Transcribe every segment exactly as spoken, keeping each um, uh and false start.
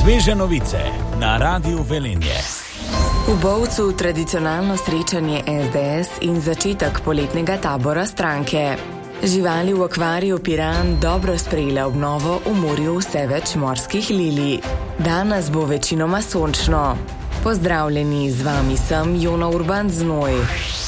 Sveže novice na Radiu Velenje. V Bovcu tradicionalno srečanje es de es in začetek poletnega tabora stranke. Živali v akvariju Piran dobro sprejela obnovo, v morju vse več morskih lilij. Danes bo večinoma sončno. Pozdravljeni, z vami sem Jona Urban Znoj.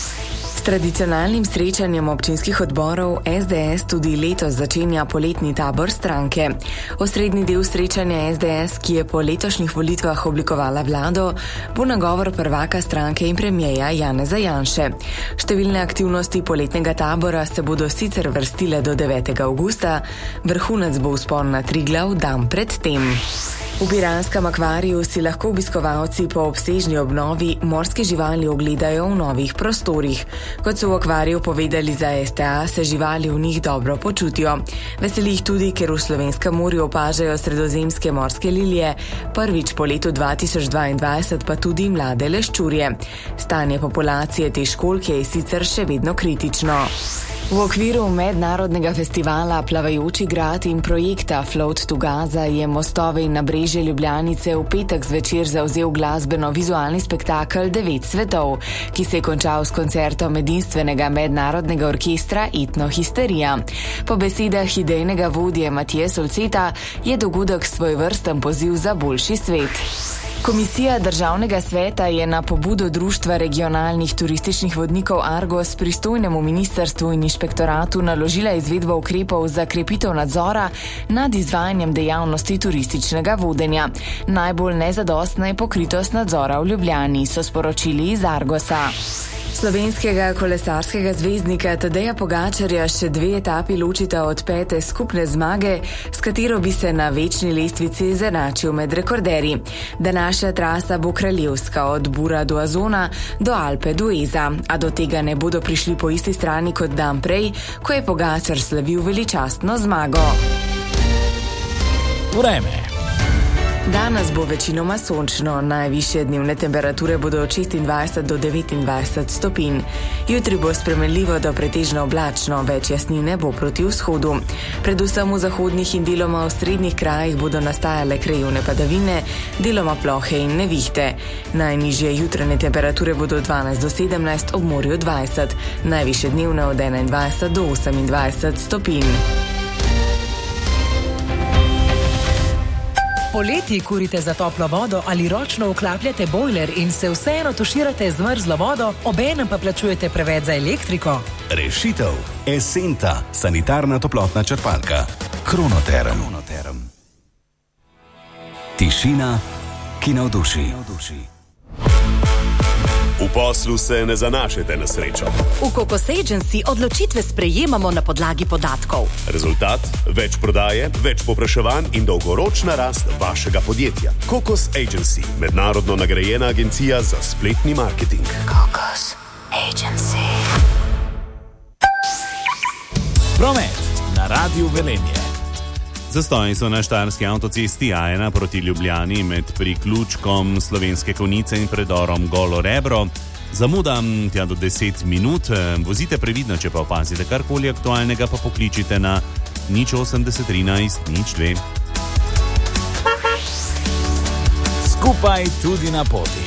S tradicionalnim srečanjem občinskih odborov es de es tudi letos začenja poletni tabor stranke. Osrednji del srečanja es de es, ki je po letošnjih volitvah oblikovala vlado, bo nagovor prvaka stranke in premierja Janeza Janše. Številne aktivnosti poletnega tabora se bodo sicer vrstile do devetega avgusta, vrhunec bo vzpon na Triglav dan pred tem. V piranskem akvariju si lahko obiskovalci po obsežni obnovi morske živali ogledajo v novih prostorih. Kot so v akvariju povedali za es te a, se živali v njih dobro počutijo. Veseli jih tudi, ker v slovenskem morju opažajo sredozemske morske lilije, prvič po letu dva tisoč dvaindvajset pa tudi mlade leščurje. Stanje populacije te školjke je sicer še vedno kritično. V okviru mednarodnega festivala Plavajoči grad in projekta Float to Gaza je Mostove in nabrežje Ljubljanice v petek zvečer zavzel glasbeno-vizualni spektakel Devet svetov, ki se je končal s koncertom edinstvenega mednarodnega orkestra Etnohisterija. Po besedah idejnega vodje Matije Solceta je dogodek svojevrsten poziv za boljši svet. Komisija Državnega sveta je na pobudo Društva regionalnih turističnih vodnikov Argos pristojnemu ministrstvu in inšpektoratu naložila izvedbo ukrepov za krepitev nadzora nad izvajanjem dejavnosti turističnega vodenja. Najbolj nezadostna je pokritost nadzora v Ljubljani, so sporočili iz Argosa. Slovenskega kolesarskega zvezdnika Tadeja Pogačarja še dve etapi ločita od pete skupne zmage, s katero bi se na večni lestvici izenačil med rekorderji. Današnja trasa bo kraljevska od Bura do Azona do Alpe d'Hueza, a do tega ne bodo prišli po isti strani kot dan prej, ko je Pogačar slavil veličastno zmago. Vreme. Danes bo večinoma sončno, najvišje dnevne temperature bodo od šestindvajset do devetindvajset stopinj. Jutri bo spremenljivo do pretežno oblačno, več jasnine bo proti vzhodu. Predvsem v zahodnih in deloma v srednjih krajih bodo nastajale krajevne padavine, deloma plohe in nevihte. Najnižje jutranje temperature bodo dvanajst do sedemnajst, ob morju dvajset, najvišje dnevne od enaindvajset do osemindvajset stopinj. Poleti kurite za toplo vodo ali ročno vklapljate bojler in se vseeno tuširate z mrzlo vodo, obenem pa plačujete preveč za elektriko? Rešitev. Esenta, sanitarna toplotna črpalka. Kronoterm. Kronoterm. Tišina, ki navduši. V poslu se ne zanašajte na srečo. V Kokos Agency odločitve sprejemamo na podlagi podatkov. Rezultat? Več prodaje, več povpraševanj in dolgoročna rast vašega podjetja. Kokos Agency, mednarodno nagrajena agencija za spletni marketing. Kokos Agency. Promet na Radiu Velenje. Zastoji so na štajerski avtocesti A ena proti Ljubljani med priključkom Slovenske Konjice in predorom Golo Rebro. Zamuda tja do deset minut. Vozite previdno, če pa opazite karkoli aktualnega, pa pokličite na nič osemdeset trinajst nič dve. Skupaj tudi na poti.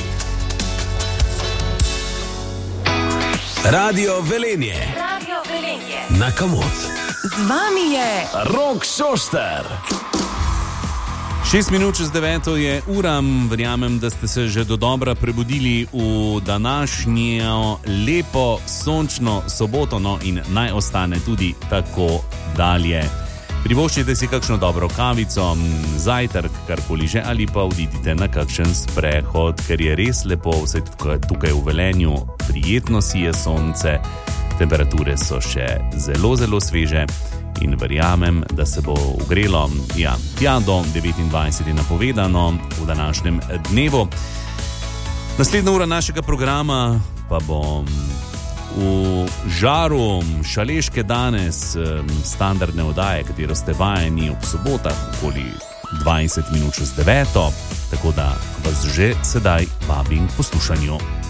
Radio Velenje. Radio Velenje. Na Kamot. Z vami je Rok Šoštar. Šest minut čez deveto je ura. Verjamem, da ste se že dodobra prebudili v današnjo lepo sončno soboto, no in naj ostane tudi tako dalje. Privoščite si kakšno dobro kavico, zajtrk, karkoli že, ali pa odidite na kakšen sprehod, ker je res lepo vse tukaj v Velenju. Prijetno si je sonce. Temperature so še zelo, zelo sveže in verjamem, da se bo ugrelo, ja, tja do devetindvajset je napovedano v današnjem dnevu. Naslednja ura našega programa pa bo v žaru Šaleške danes, standardne oddaje, katero ste vajeni ob sobotah, okoli dvajset minut čez deveto, tako da vas že sedaj vabim k poslušanju.